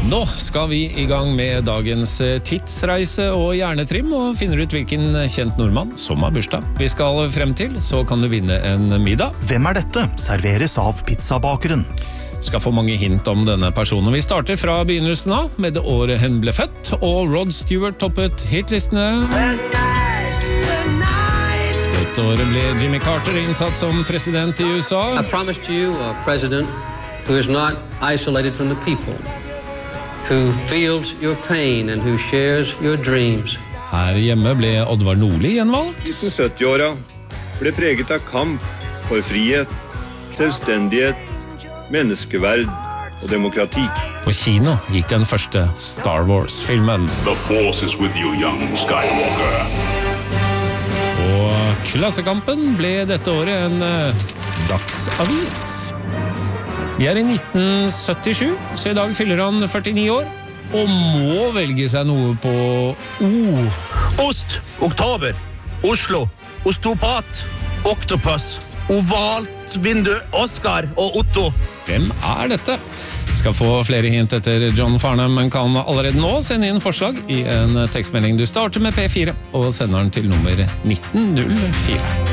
Nå skal vi i gang med dagens tidsreise og hjernetrim og finner ut hvilken kjent nordmann som har bursdag. Vi skal frem til, så kan du vinne en middag. Hvem er dette? Serveres av pizzabakeren. Skal få mange hint om denne personen. Vi starter fra begynnelsen av, med det året hun ble født, og Rod Stewart toppet hitlistene. Dette året ble Jimmy Carter innsatt som president i USA. I promised you a president who is not isolated from the people, who feels your pain and who shares your dreams. Her hjemme ble Oddvar Nordli gjenvalgt. 1970-åra ble preget av kamp for frihet, selvstendighet, menneskeverd og demokrati. På kino gikk den første Star Wars-filmen. The Force is with you, young Skywalker. Og Klassekampen ble dette året en dagsavis. Vi er i 1977, så i dag fyller han 49 år, og må velge seg noe på O. Ost, oktober, Oslo, osteopat, oktopus, ovalt vindu, Oscar og Otto. Hvem er dette? Skal få flere hint etter John Farnham, men kan allerede nå sende inn forslag i en tekstmelding. Du starter med P4 og sender den til nummer 1904.